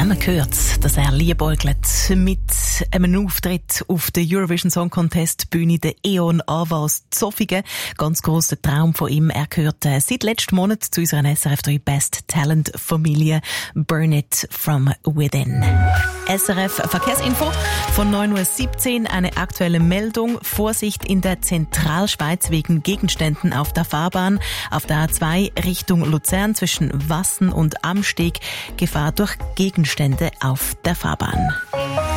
haben gehört, dass er liebäugelt mit einem Auftritt auf der Eurovision Song Contest Bühne der E.ON AWA aus Zofingen. Ganz grosser Traum von ihm. Er gehört seit letzten Monat zu unserer SRF 3 Best Talent Familie Burn It From Within. SRF Verkehrsinfo von 9:17 Uhr. Eine aktuelle Meldung. Vorsicht in der Zentralschweiz wegen Gegenständen auf der Fahrbahn. Auf der A2 Richtung Luzern zwischen Wassen und Amsteg. Gefahr durch Gegenstände auf der Fahrbahn.